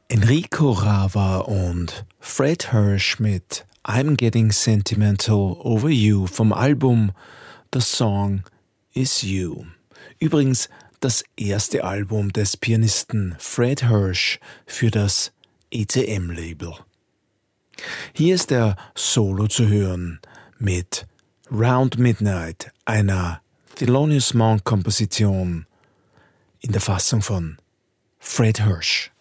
Enrico Rava und Fred Hirsch mit I'm Getting Sentimental Over You vom Album The Song Is You. Übrigens das erste Album des Pianisten Fred Hirsch für das ECM-Label. Hier ist er solo zu hören mit Round Midnight, einer Thelonious Monk-Komposition in der Fassung von Fred Hirsch.